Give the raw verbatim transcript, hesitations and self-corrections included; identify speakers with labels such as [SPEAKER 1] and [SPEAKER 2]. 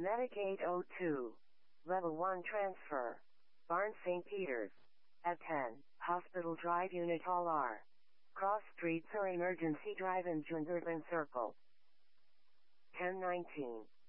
[SPEAKER 1] Medic eight oh two. Level one transfer. Barn Saint Peters. At ten, Hospital Drive Unit Hall R. Cross Streets or Emergency Drive in June Urban Circle. ten nineteen.